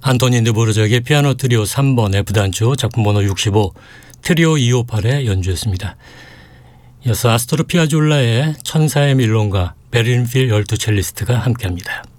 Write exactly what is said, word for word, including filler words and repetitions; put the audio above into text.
안토니 드보르작의 피아노 트리오 삼 번 F단조 작품 번호 육십오 트리오 이백오십팔의 연주였습니다. 이어서 아스토르 피아졸라의 천사의 밀론과 베를린 필 열두 첼리스트가 함께합니다.